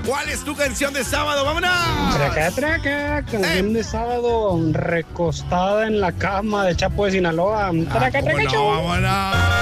¿Cuál es tu canción de sábado? ¡Vámonos! Traca, canción de sábado, recostada en la cama de Chapo de Sinaloa. Traca, ¿Cómo no? show. ¡Vámonos!